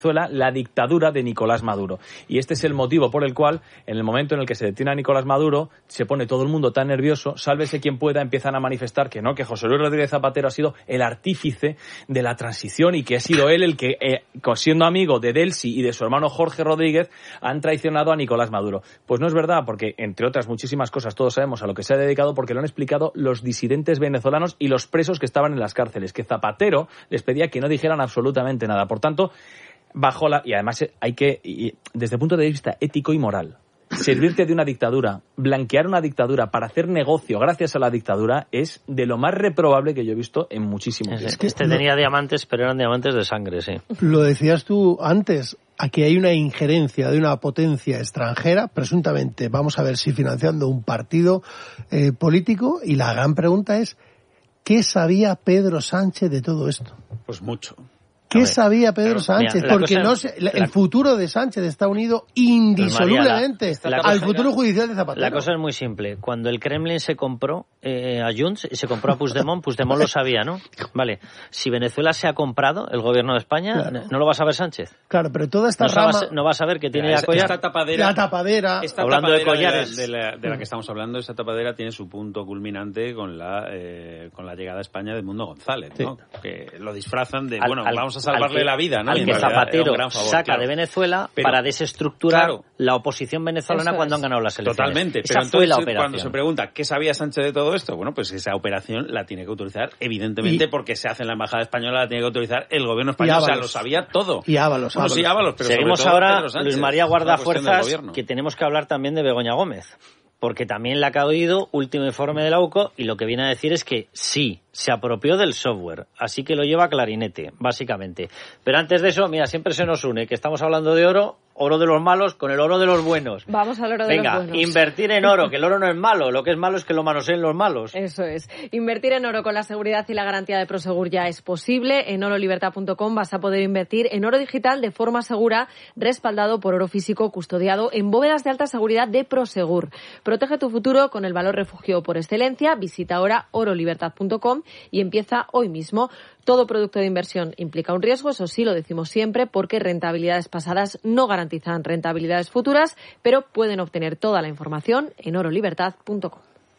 la dictadura de Nicolás Maduro. Y este es el motivo por el cual, en el momento en el que se detiene a Nicolás Maduro, se pone todo el mundo tan nervioso, sálvese quien pueda, empiezan a manifestar que no, que José Luis Rodríguez Zapatero ha sido el artífice de la transición y que ha sido él el que, siendo amigo de Delcy y de su hermano Jorge Rodríguez, han traicionado a Nicolás Maduro. Pues no es verdad, porque, entre otras muchísimas cosas, todos sabemos a lo que se ha dedicado, porque lo han explicado los disidentes venezolanos y los presos que estaban en las cárceles, que Zapatero les pedía que no dijeran absolutamente nada. Por tanto, y además hay que, desde el punto de vista ético y moral, servirte de una dictadura, blanquear una dictadura para hacer negocio gracias a la dictadura es de lo más reprobable que yo he visto en muchísimo tiempo. Es que tenía diamantes, pero eran diamantes de sangre, sí. Lo decías tú antes, aquí hay una injerencia de una potencia extranjera, presuntamente, vamos a ver si financiando un partido político, y la gran pregunta es, ¿qué sabía Pedro Sánchez de todo esto? Pues mucho. ¿Qué sabía Pedro Sánchez? Porque el futuro de Sánchez está unido indisolublemente al futuro judicial de Zapatero. La cosa es muy simple. Cuando el Kremlin se compró a Junts y se compró a Puigdemont, Puigdemont lo sabía, ¿no? Vale. Si Venezuela se ha comprado, el gobierno de España, claro, ¿no lo va a saber Sánchez? Claro, pero toda esta rama... No va a saber que tiene la collar. La tapadera. Hablando de collares. De la que estamos hablando, esta tapadera tiene su punto culminante con la llegada a España de Edmundo González, ¿no? Sí. Que lo disfrazan de, vamos a salvarle la vida, ¿no? Al que Zapatero saca de Venezuela para desestructurar la oposición venezolana cuando han ganado las elecciones. Totalmente. Pero entonces, cuando se pregunta ¿qué sabía Sánchez de todo esto? Bueno, pues esa operación la tiene que autorizar, evidentemente, porque se hace en la Embajada Española, la tiene que autorizar el gobierno español. O sea, lo sabía todo. Y Ábalos. Sí, Ábalos, pero seguimos ahora, Luis María Guardafuerzas, que tenemos que hablar también de Begoña Gómez. Porque también le ha caído último informe de la UCO y lo que viene a decir es que sí, se apropió del software, así que lo lleva a clarinete, básicamente. Pero antes de eso, mira, siempre se nos une que estamos hablando de oro de los malos con el oro de los buenos. Vamos al oro de los buenos. Venga, invertir en oro, que el oro no es malo, lo que es malo es que lo manoseen los malos. Eso es. Invertir en oro con la seguridad y la garantía de Prosegur ya es posible. En orolibertad.com vas a poder invertir en oro digital de forma segura, respaldado por oro físico custodiado en bóvedas de alta seguridad de Prosegur. Protege tu futuro con el valor refugio por excelencia. Visita ahora orolibertad.com y empieza hoy mismo. Todo producto de inversión implica un riesgo, eso sí, lo decimos siempre, porque rentabilidades pasadas no garantizan rentabilidades futuras, pero pueden obtener toda la información en orolibertad.com.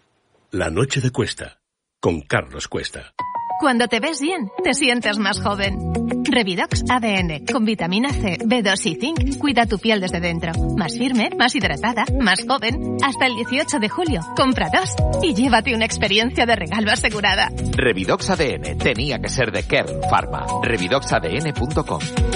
La noche de Cuesta, con Carlos Cuesta. Cuando te ves bien, te sientes más joven. Revidox ADN, con vitamina C, B2 y zinc, cuida tu piel desde dentro. Más firme, más hidratada, más joven. Hasta el 18 de julio, compra 2 y llévate una experiencia de regalo asegurada. Revidox ADN tenía que ser de Kern Pharma. Revidoxadn.com.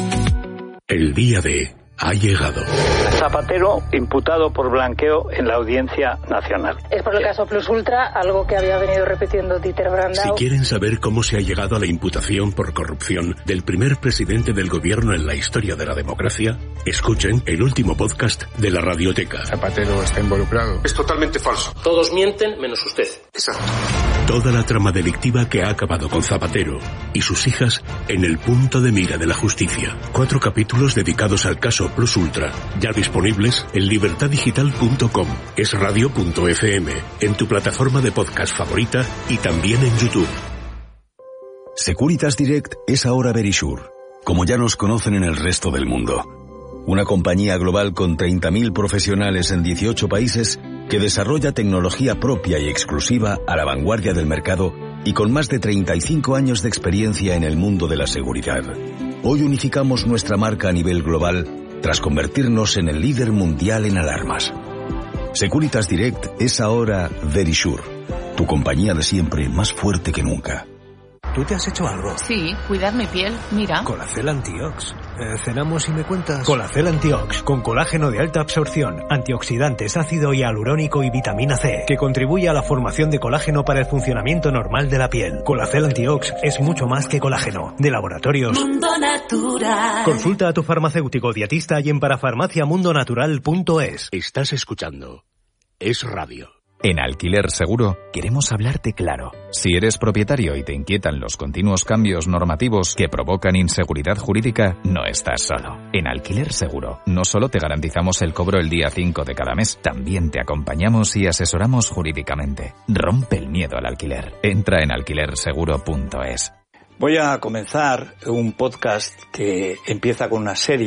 El día de... ha llegado. Zapatero imputado por blanqueo en la Audiencia Nacional. Es por el caso Plus Ultra, algo que había venido repitiendo Dieter Brandau. Si quieren saber cómo se ha llegado a la imputación por corrupción del primer presidente del gobierno en la historia de la democracia, escuchen el último podcast de la Radioteca. Zapatero está involucrado. Es totalmente falso. Todos mienten menos usted. Exacto. Toda la trama delictiva que ha acabado con Zapatero y sus hijas en el punto de mira de la justicia. 4 capítulos dedicados al caso Plus Ultra, ya disponibles en libertaddigital.com, esradio.fm, en tu plataforma de podcast favorita y también en YouTube. Securitas Direct es ahora Verisure, como ya nos conocen en el resto del mundo. Una compañía global con 30.000 profesionales en 18 países que desarrolla tecnología propia y exclusiva a la vanguardia del mercado y con más de 35 años de experiencia en el mundo de la seguridad. Hoy unificamos nuestra marca a nivel global tras convertirnos en el líder mundial en alarmas. Securitas Direct es ahora Verisure, tu compañía de siempre más fuerte que nunca. ¿Tú te has hecho algo? Sí, cuidar mi piel, mira. Colacel Antiox. Cenamos y me cuentas. Colacel Antiox, con colágeno de alta absorción, antioxidantes, ácido hialurónico y vitamina C, que contribuye a la formación de colágeno para el funcionamiento normal de la piel. Colacel Antiox es mucho más que colágeno. De Laboratorios Mundo Natural. Consulta a tu farmacéutico dietista y en parafarmaciamundonatural.es. Estás escuchando Es Radio. En Alquiler Seguro queremos hablarte claro. Si eres propietario y te inquietan los continuos cambios normativos que provocan inseguridad jurídica, no estás solo. En Alquiler Seguro no solo te garantizamos el cobro el día 5 de cada mes, también te acompañamos y asesoramos jurídicamente. Rompe el miedo al alquiler. Entra en alquilerseguro.es. Voy a comenzar un podcast que empieza con una serie